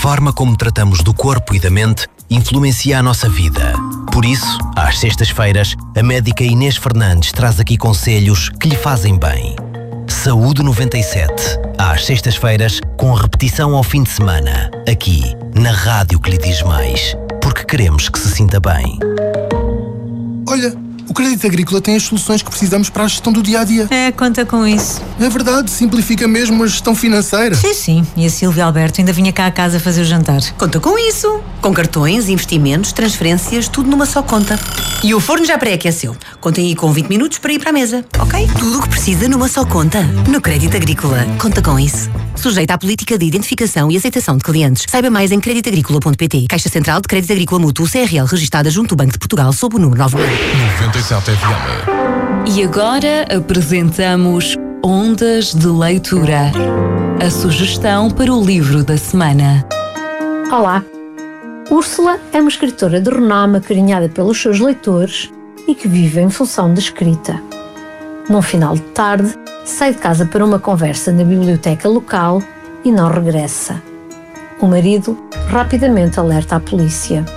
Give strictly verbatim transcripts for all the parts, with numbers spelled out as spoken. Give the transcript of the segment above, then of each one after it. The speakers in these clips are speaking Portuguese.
forma como tratamos do corpo e da mente influencia a nossa vida. Por isso, às sextas-feiras, a médica Inês Fernandes traz aqui conselhos que lhe fazem bem. Saúde noventa e sete, às sextas-feiras, com repetição ao fim de semana, aqui, na rádio que lhe diz mais, porque queremos que se sinta bem. Olha, o Crédito Agrícola tem as soluções que precisamos para a gestão do dia-a-dia. É, conta com isso. É verdade, simplifica mesmo a gestão financeira. Sim, sim. E a Silvia Alberto ainda vinha cá a casa fazer o jantar. Conta com isso. Com cartões, investimentos, transferências, tudo numa só conta. E o forno já pré-aqueceu. Contem aí com vinte minutos para ir para a mesa, ok? Tudo o que precisa numa só conta. No Crédito Agrícola. Conta com isso. Sujeita à política de identificação e aceitação de clientes. Saiba mais em crédito agrícola ponto pt. Caixa Central de Crédito Agrícola Mútuo C R L, registada junto do Banco de Portugal, sob o número nove. noventa e sete F M. E agora apresentamos Ondas de Leitura, a sugestão para o livro da semana. Olá! Úrsula é uma escritora de renome acarinhada pelos seus leitores e que vive em função da escrita. Num final de tarde, sai de casa para uma conversa na biblioteca local e não regressa. O marido rapidamente alerta a polícia.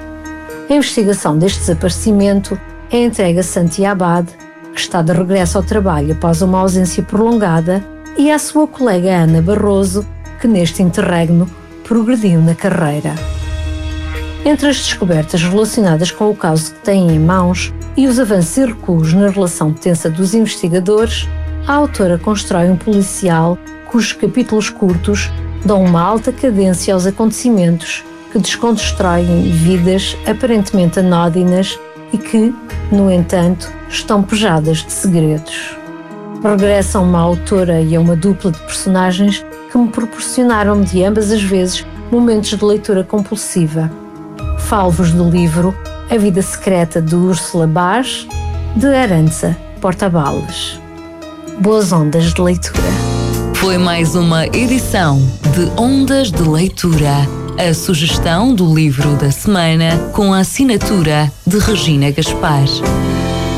A investigação deste desaparecimento é entregue a Santi Abad, que está de regresso ao trabalho após uma ausência prolongada, e à sua colega Ana Barroso, que neste interregno progrediu na carreira. Entre as descobertas relacionadas com o caso que têm em mãos e os avanços e recuos na relação tensa dos investigadores, a autora constrói um policial cujos capítulos curtos dão uma alta cadência aos acontecimentos que desconstroem vidas aparentemente anódinas e que, no entanto, estão pejadas de segredos. Regressa a uma autora e a uma dupla de personagens que me proporcionaram de ambas as vezes momentos de leitura compulsiva. Falo-vos do livro A Vida Secreta de Úrsula Baz, de Arantxa Portabalas. Boas ondas de leitura. Foi mais uma edição de Ondas de Leitura, a sugestão do livro da semana com a assinatura de Regina Gaspar.